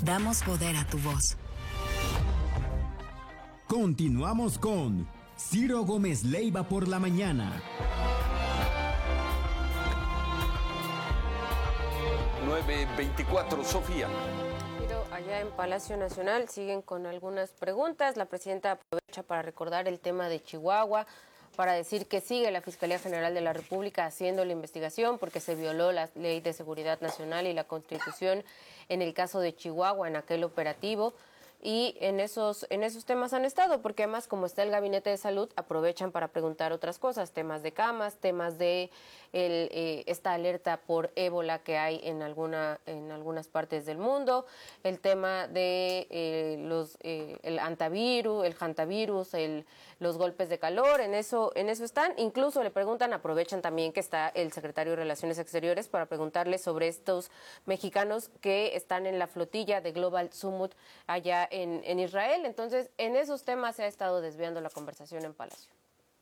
Damos poder a tu voz. Continuamos con Ciro Gómez Leiva por la mañana. 9:24, Sofía. Allá en Palacio Nacional siguen con algunas preguntas. La presidenta aprovecha para recordar el tema de Chihuahua, para decir que sigue la Fiscalía General de la República haciendo la investigación porque se violó la Ley de Seguridad Nacional y la Constitución en el caso de Chihuahua, en aquel operativo. Y en esos temas han estado, porque además, como está el Gabinete de Salud, aprovechan para preguntar otras cosas, temas de camas, temas de esta alerta por ébola que hay en algunas partes del mundo, el tema de el hantavirus, los golpes de calor, en eso están. Incluso le preguntan, aprovechan también que está el secretario de Relaciones Exteriores para preguntarle sobre estos mexicanos que están en la flotilla de Global Summit allá en Israel. Entonces, en esos temas se ha estado desviando la conversación en Palacio.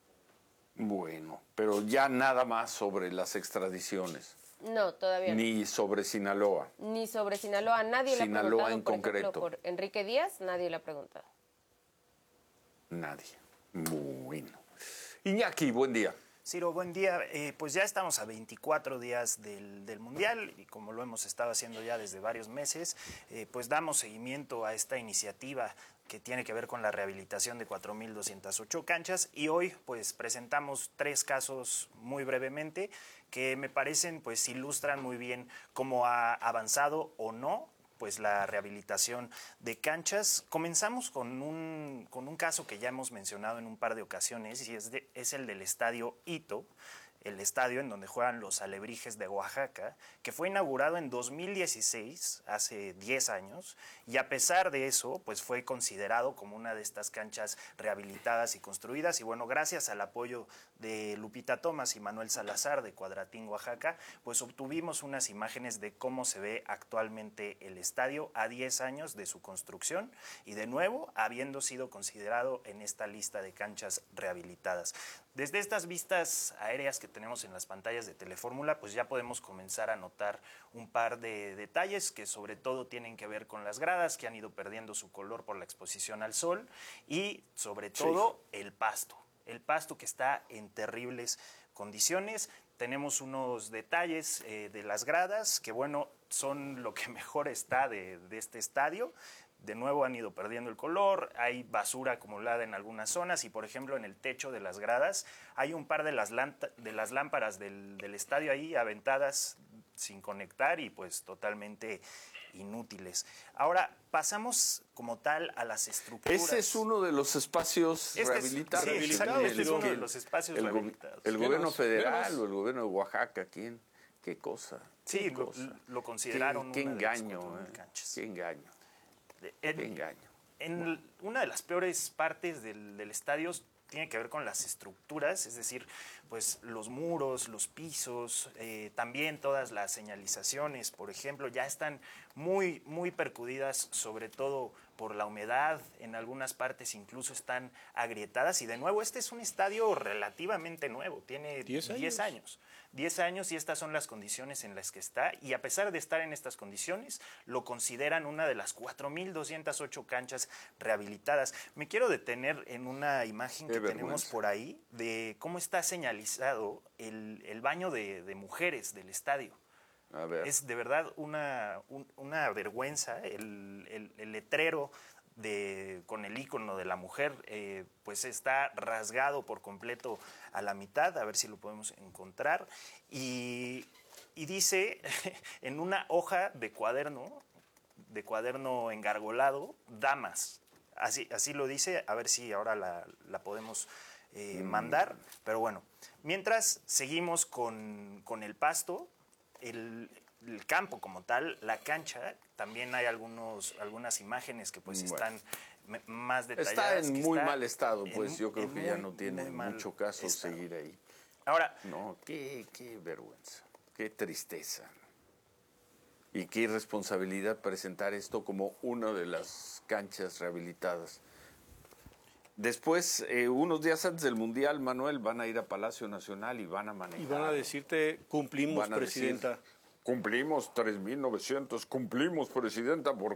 Bueno, pero ya nada más sobre las extradiciones. No, todavía no. Ni sobre Sinaloa. Ni sobre Sinaloa. Nadie le ha preguntado, Sinaloa en por concreto. ejemplo, por Enrique Díaz, nadie le ha preguntado. Nadie. Bueno. Iñaki, buen día. Ciro, buen día. Pues ya estamos a 24 días del Mundial y como lo hemos estado haciendo ya desde varios meses, pues damos seguimiento a esta iniciativa que tiene que ver con la rehabilitación de 4,208 canchas y hoy pues presentamos 3 casos muy brevemente que me parecen pues ilustran muy bien cómo ha avanzado o no pues la rehabilitación de canchas. Comenzamos con un caso que ya hemos mencionado en un par de ocasiones y es el del Estadio Ito, el estadio en donde juegan los Alebrijes de Oaxaca, que fue inaugurado en 2016, hace 10 años, y a pesar de eso, pues fue considerado como una de estas canchas rehabilitadas y construidas, y bueno, gracias al apoyo de Lupita Thomas y Manuel Salazar de Cuadratín, Oaxaca, pues obtuvimos unas imágenes de cómo se ve actualmente el estadio a 10 años de su construcción, y de nuevo, habiendo sido considerado en esta lista de canchas rehabilitadas. Desde estas vistas aéreas que tenemos en las pantallas de Telefórmula, pues ya podemos comenzar a notar un par de detalles que sobre todo tienen que ver con las gradas que han ido perdiendo su color por la exposición al sol y sobre todo el pasto que está en terribles condiciones. Tenemos unos detalles de las gradas que bueno, son lo que mejor está de este estadio. De nuevo han ido perdiendo el color, hay basura acumulada en algunas zonas y por ejemplo en el techo de las gradas hay un par de las lámparas del estadio ahí aventadas sin conectar y pues totalmente inútiles. Ahora pasamos como tal a las estructuras. Ese es uno de los espacios rehabilitados. Sí, exacto, este es uno de los espacios rehabilitados. El gobierno federal o el gobierno de Oaxaca, ¿quién? ¿Qué cosa? Sí, lo consideraron qué una engaño, de las canchas. Qué engaño. En una de las peores partes del estadio tiene que ver con las estructuras, es decir, pues los muros, los pisos, también todas las señalizaciones, por ejemplo, ya están muy, muy percudidas, sobre todo por la humedad, en algunas partes incluso están agrietadas y de nuevo este es un estadio relativamente nuevo, tiene 10 años. 10 años y estas son las condiciones en las que está y a pesar de estar en estas condiciones lo consideran una de las 4,208 canchas rehabilitadas. Me quiero detener en una imagen que tenemos por ahí de cómo está señalizado el baño de mujeres del estadio. A ver. Es de verdad una vergüenza el letrero con el icono de la mujer, pues está rasgado por completo a la mitad, a ver si lo podemos encontrar, y dice en una hoja de cuaderno engargolado, damas, así lo dice, a ver si ahora la podemos mandar, pero bueno, mientras seguimos con el pasto, el campo como tal, la cancha, también hay algunas imágenes que pues están más detalladas. Está en muy mal estado, pues yo creo que ya no tiene mucho caso seguir ahí. Ahora, no, qué vergüenza, qué tristeza y qué irresponsabilidad presentar esto como una de las canchas rehabilitadas. Después, unos días antes del Mundial, Manuel, van a ir a Palacio Nacional y van a manejar. Y van a decirte, cumplimos, presidenta. Cumplimos 3,900, cumplimos, presidenta,